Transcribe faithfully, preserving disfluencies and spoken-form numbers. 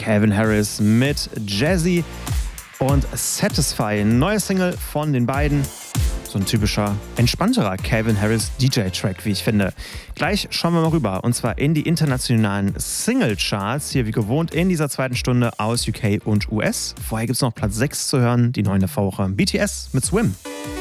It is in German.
Calvin Harris mit Jazzy und Satisfy. Neue Single von den beiden. So ein typischer, entspannterer Calvin Harris D J-Track, wie ich finde. Gleich schauen wir mal rüber, und zwar in die internationalen Single-Charts. Hier wie gewohnt in dieser zweiten Stunde aus U K und U S. Vorher gibt es noch Platz sechs zu hören, die neue Woche B T S mit Swim.